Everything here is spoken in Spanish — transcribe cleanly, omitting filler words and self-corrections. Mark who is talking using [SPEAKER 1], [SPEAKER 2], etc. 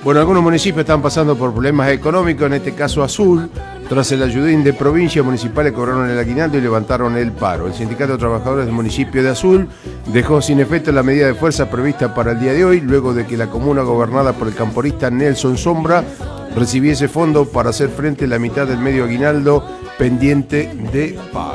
[SPEAKER 1] Bueno, algunos municipios están pasando por problemas económicos, en este caso Azul. Tras el ayudín de provincias municipales cobraron el aguinaldo y levantaron el paro. El Sindicato de Trabajadores del municipio de Azul dejó sin efecto la medida de fuerza prevista para el día de hoy, luego de que la comuna gobernada por el camporista Nelson Sombra recibiese fondo para hacer frente a la mitad del medio aguinaldo pendiente de pago.